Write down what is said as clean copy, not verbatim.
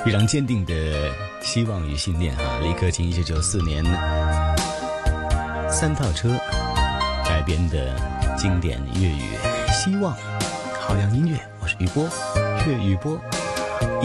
非常坚定的希望与信念啊！李克勤1994年3套车改编的经典粤语《希望》。好样音乐，我是雨波，粤语波。